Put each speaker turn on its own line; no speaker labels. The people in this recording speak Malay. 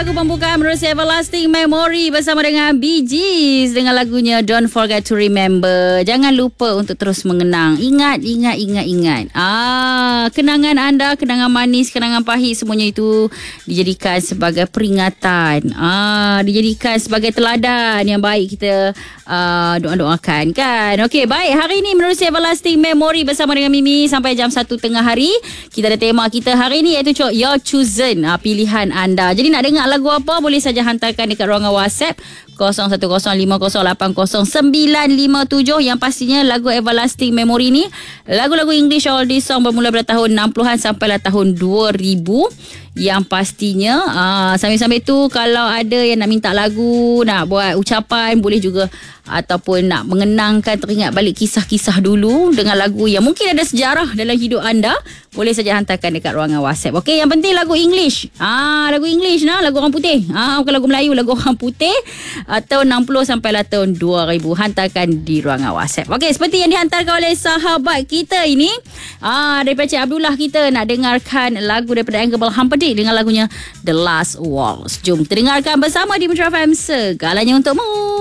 lagu pembukaan menerusi Everlasting Memory bersama dengan Bee Gees dengan lagunya Don't Forget to Remember. Jangan lupa untuk terus mengenang. Ingat. Kenangan anda, kenangan manis, kenangan pahit, semuanya itu dijadikan sebagai peringatan. Dijadikan sebagai teladan yang baik kita doakan kan. Okey, baik. Hari ini menerusi Everlasting Memory bersama dengan Mimi sampai jam 1 tengah hari. Kita ada tema kita hari ini iaitu Your Chosen, pilihan anda. Jadi nak dengar lagu apa, boleh saja hantarkan dekat ruangan WhatsApp 0105080957. Yang pastinya lagu Everlasting Memory ni lagu-lagu English oldies song bermula pada tahun 60-an sampailah tahun 2000. Yang pastinya sambil-sambil tu kalau ada yang nak minta lagu, nak buat ucapan, boleh juga, ataupun nak mengenangkan, teringat balik kisah-kisah dulu dengan lagu yang mungkin ada sejarah dalam hidup anda, boleh saja hantarkan dekat ruangan WhatsApp. Okey, yang penting lagu English. Lagu English lagu orang putih. Bukan lagu Melayu, lagu orang putih. Tahun 60 sampailah tahun 2000. Hantarkan di ruangan WhatsApp. Okey, seperti yang dihantarkan oleh sahabat kita ini, daripada Cik Abdullah, kita nak dengarkan lagu daripada Angle Humperdinck dengan lagunya The Last Waltz. Jom kita dengarkan bersama di Metro FM, segalanya untukmu.